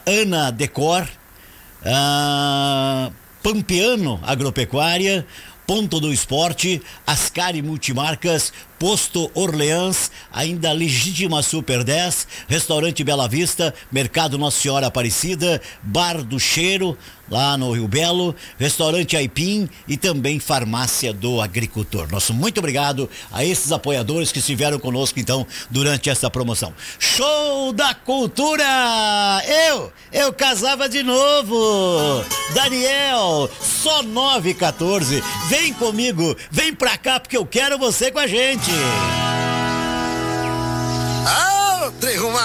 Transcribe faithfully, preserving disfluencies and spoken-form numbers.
Ana Decor, ah, Pampeano Agropecuária, Ponto do Esporte, Ascari Multimarcas, Posto Orleans, ainda Legítima Super dez, Restaurante Bela Vista, Mercado Nossa Senhora Aparecida, Bar do Cheiro, lá no Rio Belo, Restaurante Aipim e também Farmácia do Agricultor. Nosso muito obrigado a esses apoiadores que estiveram conosco, então, durante essa promoção. Show da Cultura! Eu, eu casava de novo! Daniel, só nove e quatorze. Vem comigo, vem pra cá porque eu quero você com a gente! Ah,